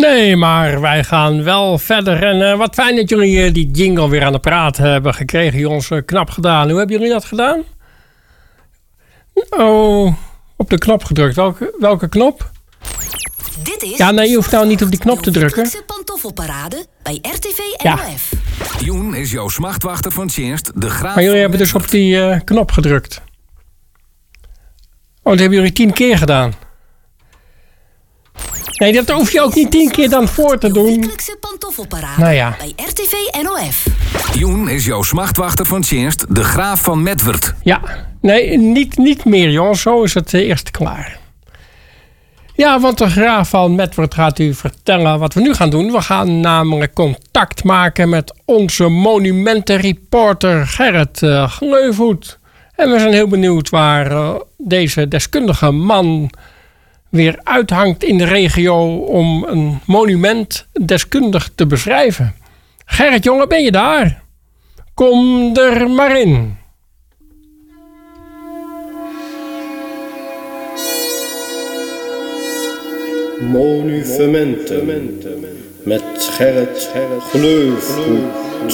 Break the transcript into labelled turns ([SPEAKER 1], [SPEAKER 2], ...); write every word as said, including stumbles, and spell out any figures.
[SPEAKER 1] Nee, maar wij gaan wel verder. En uh, wat fijn dat jullie uh, die jingle weer aan de praat hebben gekregen, jongens. Uh, knap gedaan. Hoe hebben jullie dat gedaan? Oh, op de knop gedrukt. Welke, welke knop?
[SPEAKER 2] Dit is
[SPEAKER 1] ja, nee, je hoeft nou niet op die knop te drukken.
[SPEAKER 2] De pantoffelparade bij R T V N O F.
[SPEAKER 3] Ja. Joen is jouw smachtwachter van Tjenst, de graaf.
[SPEAKER 1] Maar jullie hebben dus op die uh, knop gedrukt. Oh, dat hebben jullie tien keer gedaan. Nee, dat hoef je ook niet tien keer dan voor te doen.
[SPEAKER 2] De wekelijkse pantoffelparade
[SPEAKER 1] nou ja.
[SPEAKER 2] bij R T V N O F.
[SPEAKER 3] Joen is jouw smachtwachter van Tjenst, de graaf van Medwerd.
[SPEAKER 1] Ja, nee, niet, niet meer jongens. Zo is het eerst klaar. Ja, want de graaf van Medwerd gaat u vertellen wat we nu gaan doen. We gaan namelijk contact maken met onze monumentenreporter Gerrit uh, Gleuvoet. En we zijn heel benieuwd waar uh, deze deskundige man weer uithangt in de regio om een monument deskundig te beschrijven. Gerrit, jongen, ben je daar? Kom er maar in.
[SPEAKER 4] Monumenten met Gerrit Gleuvoet.